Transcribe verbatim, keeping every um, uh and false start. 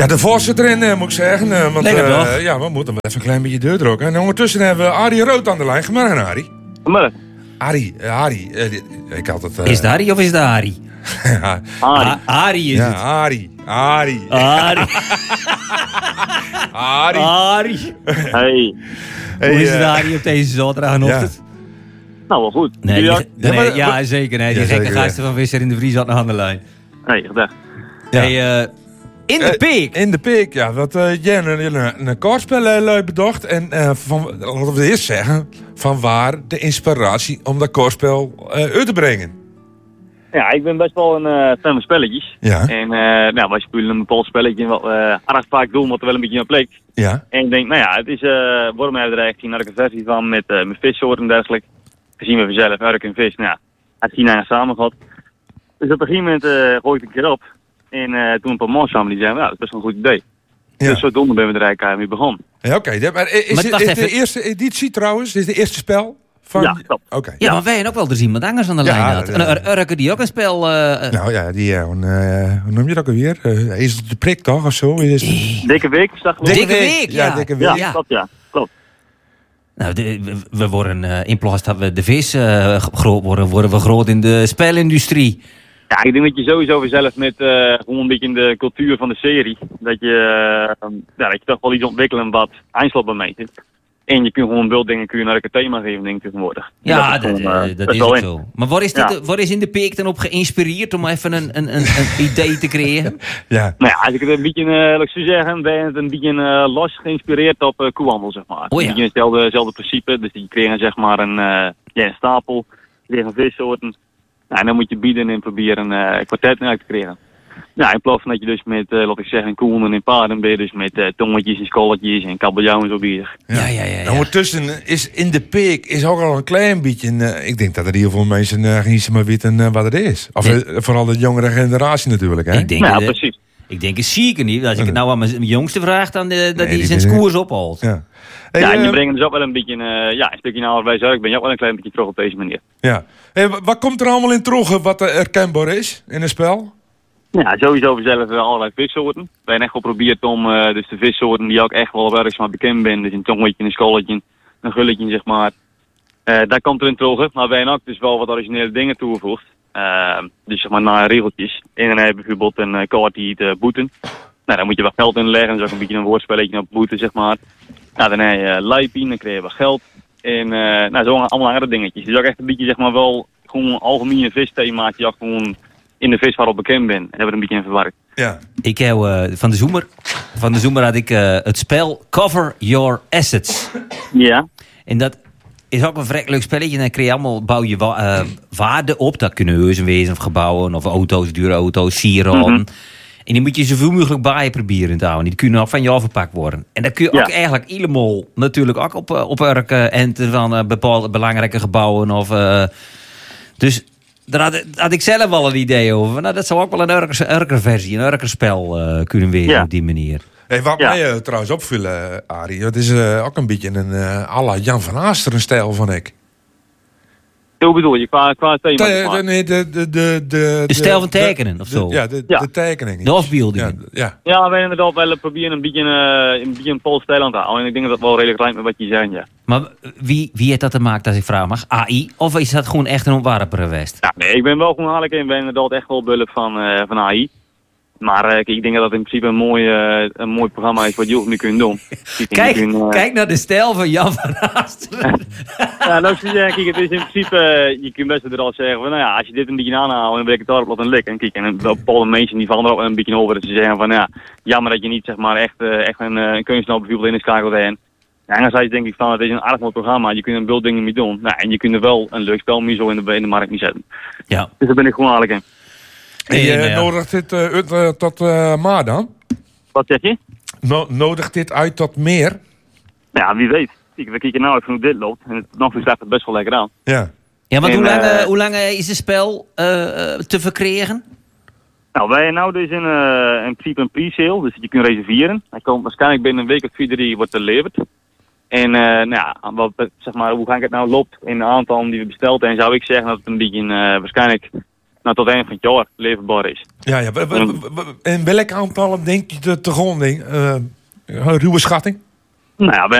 Ja, de voorzitter in, uh, moet ik zeggen. Uh, want, Lekker toch? Uh, ja, we moeten hem even een klein beetje deurdrukken. En ondertussen hebben we Arie Rood aan de lijn. Goedemorgen, Arie. Goedemorgen. Arie, uh, Arie. Uh, ik had het... Uh... Is het Arie of is het Arie? ja. Arie. Arie is ja, het. Arie. Arie. Arie. Arie. Arie. Hey. Hey, Hoe is het uh, Arie op deze zaterdagavond? Nou, wel goed. Nee, Jullie die, ook? nee, Ja, maar- ja, zeker. Nee, die Ja, gekke zeker, gasten van Visser in de Vries had nog aan de lijn. Nee, gedacht. Ja. Hey, uh, in de Eh, Peek. In de Peek, ja. Wat uh, jij een, een, een kaartspel uh, bedacht. En uh, van, laten we eerst zeggen, van waar de inspiratie om dat kaartspel uh, uit te brengen. Ja, ik ben best wel een uh, fan van spelletjes. Ja. En uh, nou, wij spelen een bepaald spelletje wat we uh, erg vaak doen, wat er wel een beetje naar plek. Ja. En ik denk, nou ja, het is uh, wormenbedrijf, gezien daar ik een versie van met, uh, met vissoorten en dergelijke. Gezien we vanzelf, urk en vis, nou ja, het zien eigenlijk samen gehad. Dus op een gegeven moment uh, gooi ik het een keer op. En uh, toen een paar man samen die zeiden, nou, dat is best wel een goed idee. Ja. Dus zodoende ben we er eigenlijk mee begonnen. Ja, oké. Okay. Maar is, Maar is, wacht is de even. eerste editie trouwens? Is de eerste spel? Van... Ja, klopt. Oké. Okay. Ja, maar wij hebben ook wel er iemand anders aan de Ja, lijn had. dat- Een Ur- Urker die ook een spel... Uh, Nou ja, die, uh, uh, hoe noem je dat ook alweer? Uh, is het de prik toch of zo? Is het... Dikke week, zag ik. Dikke week, ja. Ja, dikke week. Ja, Ja. klopt, ja. Klopt. Nou, de, we, we worden uh, in plaats dat we de vis uh, groot worden, worden we groot in de spelindustrie. Ja, ik denk dat je sowieso vanzelf met uh, gewoon een beetje in de cultuur van de serie, dat je, uh, ja, dat je toch wel iets ontwikkelen wat eindslot bemeet. En je kunt gewoon beelddingen kun je naar een thema geven, denk ik tegenwoordig. Ja, En dat, is gewoon, uh, uh, dat best is wel ook in. zo. Maar waar is, dit, Ja. waar is in de Peek dan op geïnspireerd om even een, een, een, een idee te creëren? Ja. Nou ja, als ik het een beetje, uh, laat ik zo zeggen, ben het een beetje uh, los geïnspireerd op uh, koehandel, zeg maar. Oh ja. Een beetje hetzelfde, hetzelfde principe, dus je kreeg zeg maar een, uh, ja, een stapel, je kreeg een vissoorten. Nou, en dan moet je bieden en proberen uh, een kwartet uit te krijgen. Nou, in plaats van dat je dus met, uh, laat ik zeggen, koenen en paarden ben je dus met uh, tongetjes en skolletjes en kabeljauw en zo bezig. Ja, ja, ja. En ja. ondertussen is in de Peek is ook al een klein beetje... Uh, ik denk dat er heel veel mensen uh, niet zo maar weten uh, wat het is. Of Nee. uh, vooral de jongere generatie natuurlijk. Hè? Ik denk, Nou, uh, precies. ik denk het zeker niet. Als ik het nou aan mijn jongste vraag, dan uh, dat Nee, hij die zijn weet ik. koers ophaalt. Ja. Hey, Ja, en je uh, brengt dus ook wel een beetje, uh, ja, een stukje naar wij ik ben je ook wel een klein beetje terug op deze manier. ja. Hey, wa- wat komt er allemaal in terug uh, wat uh, herkenbaar is in een spel? Ja, sowieso zelf uh, allerlei vissoorten. Wij hebben echt geprobeerd om uh, dus de vissoorten die ook echt wel ergens maar bekend zijn, dus een tongetje, een skolletje, een gulletje zeg maar. Uh, daar komt er in terug, maar wij hebben ook dus wel wat originele dingen toegevoegd. Uh, dus zeg maar naar regeltjes. En dan heb je bijvoorbeeld een uh, kaart die heet uh, boeten. Nou, daar moet je wat geld in leggen, dat is ook een beetje een woordspelletje op boeten zeg maar. Nou, dan heb je uh, lijpien, dan krijg je wat geld. En uh, nou, zo allemaal andere dingetjes. Dus ook echt een beetje zeg maar wel gewoon een algemene visthemaatje, die ook gewoon in de vis waarop bekend ben. Hebben we een beetje in verwarkt. Ja. Ik heb uh, van de Zoemer, van de Zoemer had ik uh, het spel Cover Your Assets. Ja. En dat is ook een vrij leuk spelletje. En dan krijg je allemaal, bouw je wa- uh, waarden op. Dat kunnen huizen wezen of gebouwen of auto's, dure auto's, sieraden. Mhm. En die moet je zoveel mogelijk bij je proberen te houden. Die kunnen ook van je verpakt worden. En dat kun je Ja. ook eigenlijk helemaal natuurlijk ook op, uh, op urken en van uh, bepaalde belangrijke gebouwen. Of, uh, dus daar had, had ik zelf wel een idee over. Nou, dat zou ook wel een urker, urkerversie, een urkerspel uh, kunnen wezen Ja. op die manier. Hey, wat Ja. mij uh, trouwens opviel, uh, Arie, dat is uh, ook een beetje een uh, à la Jan van Aasteren stijl van ik. Hoe bedoel je, qua, qua thema? De, zeg maar. de, nee, de, de, de, de, De stijl van de- tekenen, of de- zo. Ja, de, Ja. de tekeningen. De afbeeldingen. Ja, ja. Ja, wij inderdaad wel proberen een beetje, uh, een, beetje een Poolse stijl aan te houden. En ik denk dat dat wel redelijk lijkt met wat je zei, ja. Maar wie, wie heeft dat gemaakt als ik vraag mag? A I? Of is dat gewoon echt een ontwerper geweest? Ja, nee, ik ben wel gewoon haalik en ik ben inderdaad echt wel bulk van, uh, van A I. Maar uh, kijk, ik denk dat dat in principe een mooi, uh, een mooi programma is wat je ook nu kunt doen. Je Kijk, kunt, uh, kijk naar de stijl van Jan van Aasteren. Ja, nou, ik zeg, kijk, het is in principe, uh, je kunt best er al zeggen van, nou ja, als je dit een beetje aanhoudt, dan ben ik het daarop laten likken. En kijk, en bepaalde mensen die vallen er ook een beetje over dat ze zeggen van, ja, jammer dat je niet, zeg maar, echt, uh, echt een, uh, een kunstenaar bijvoorbeeld inschakelt en. Ja, anderzijds denk ik van, het is een aardig mooi programma, je kunt er veel dingen mee doen. Nou, en je kunt er wel een leuk spel mee zo in de, in de markt mee zetten. Ja. Dus daar ben ik gewoon haalik in. En Nee, je nou ja. nodigt dit uh, uit uh, tot uh, maar dan? Wat zeg je? No nodigt dit uit tot meer? Ja, wie weet. Kijk, we kijken nou even hoe dit loopt. En het, nog staat het best wel lekker aan. Ja. Ja, want En, hoe lang, uh, uh, hoe lang uh, is het spel uh, uh, te verkrijgen? Nou, wij hebben nou dus in, uh, in principe een pre-sale, dus je kunt reserveren. Hij komt waarschijnlijk binnen een week of twee, drie wordt geleverd. En uh, nou ja, wat, zeg maar, hoe ga ik het nou loopt in de aantallen die we besteld en zou ik zeggen dat het een beetje uh, waarschijnlijk nou, tot eind van het jaar leverbaar is. Ja, ja. w- w- w- En welk aantal denk je te, te gronding? Uh, ruwe schatting? Nou ja, we